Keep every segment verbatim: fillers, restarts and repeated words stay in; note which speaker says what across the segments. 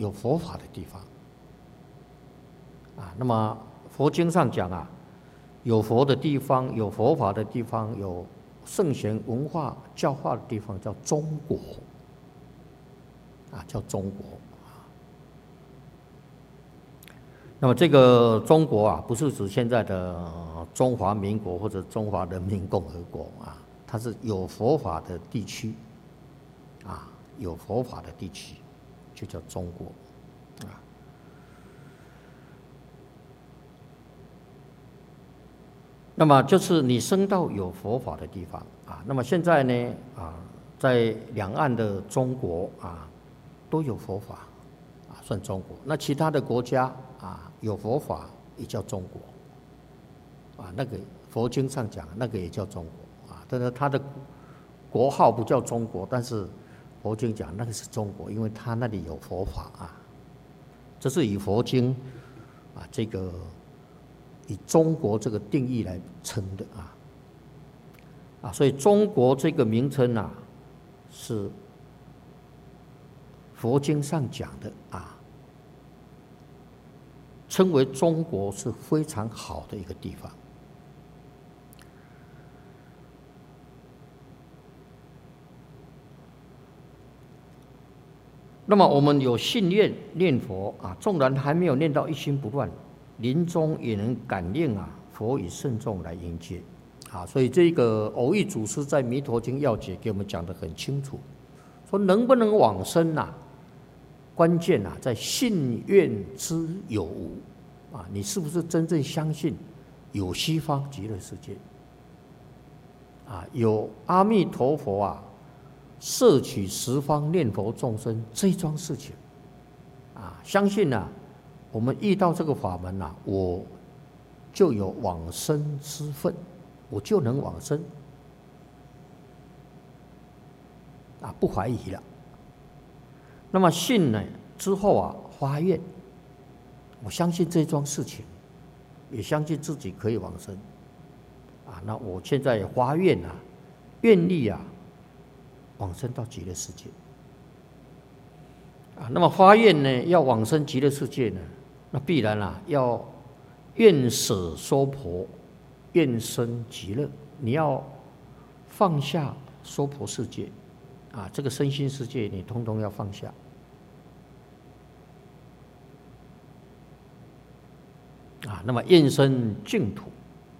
Speaker 1: 有佛法的地方啊。那么佛经上讲啊，有佛的地方，有佛法的地方，有圣贤文化教化的地方，叫中国啊，叫中国。那么这个中国啊，不是指现在的中华民国或者中华人民共和国啊，它是有佛法的地区啊，有佛法的地区就叫中国啊。那么就是你生到有佛法的地方啊。那么现在呢啊，在两岸的中国啊，都有佛法啊，算中国。那其他的国家啊，有佛法也叫中国啊。那个佛经上讲，那个也叫中国啊。但是它的国号不叫中国，但是佛经讲那个是中国，因为它那里有佛法啊。这是以佛经啊这个以中国这个定义来称的啊啊，所以中国这个名称啊，是佛经上讲的啊，称为中国是非常好的一个地方。那么我们有信念念佛啊，纵然还没有念到一心不乱，临终也能感应啊，佛与圣众来迎接啊。所以这个偶益祖师在《弥陀经要解》给我们讲得很清楚，说能不能往生啊，关键啊在信愿之有无啊，你是不是真正相信有西方极乐世界啊，有阿弥陀佛啊摄取十方念佛众生这一桩事情啊，相信啊，我们遇到这个法门啊，我就有往生之分，我就能往生啊，不怀疑了。那么信呢之后啊，发愿，我相信这桩事情，也相信自己可以往生啊。那我现在也发愿啊，愿力啊往生到极乐世界啊。那么发愿呢，要往生极乐世界呢，那必然啊要愿舍娑婆，愿生极乐。你要放下娑婆世界啊，这个身心世界你通通要放下啊。那么愿生净土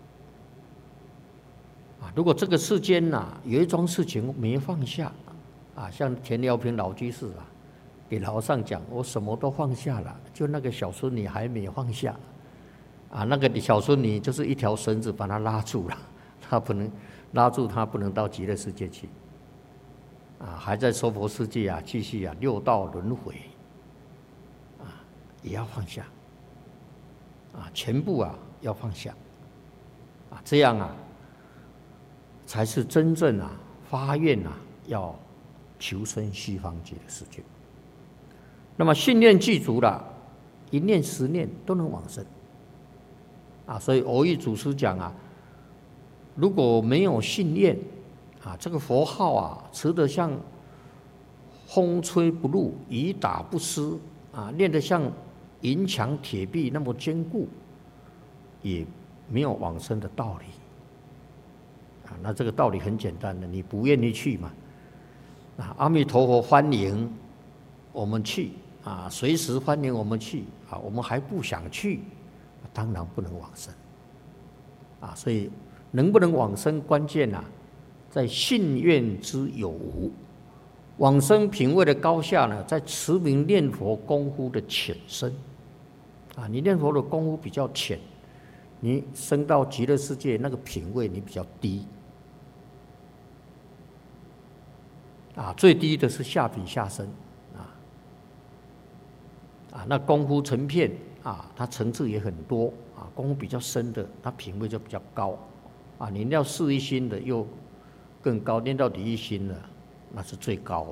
Speaker 1: 啊。如果这个世间呐、啊、有一桩事情没放下啊，像田寮平老居士啊，给老和尚讲，我什么都放下了，就那个小孙女还没放下啊。那个小孙女就是一条绳子把她拉住了，她不能拉住她，不能到极乐世界去啊，还在娑婆世界啊继续啊六道轮回啊，也要放下啊，全部啊要放下啊，这样啊才是真正啊发愿啊要求生西方极乐世界。那么信念具足了，一念十念都能往生啊。所以偶益祖师讲啊，如果没有信念啊，这个佛号啊持得像风吹不入，雨打不湿啊，念得像银墙铁壁那么坚固，也没有往生的道理啊。那这个道理很简单的，你不愿意去嘛啊，阿弥陀佛欢迎我们去啊，随时欢迎我们去啊，我们还不想去，当然不能往生啊。所以能不能往生，关键啊在信愿之有无。往生品位的高下呢，在持名念佛功夫的浅深啊。你念佛的功夫比较浅，你升到极乐世界那个品位你比较低啊，最低的是下品下生啊啊，那功夫成片啊，它层次也很多啊，功夫比较深的，它品位就比较高啊。你念到四一心的又更高，念到第一心的那是最高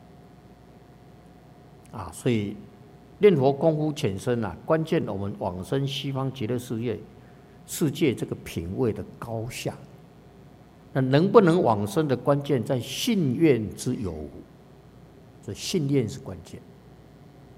Speaker 1: 的啊。所以念佛功夫浅深啊，关键我们往生西方极乐世界世界这个品位的高下。那能不能往生的关键在信愿之有无，所以信念是关键。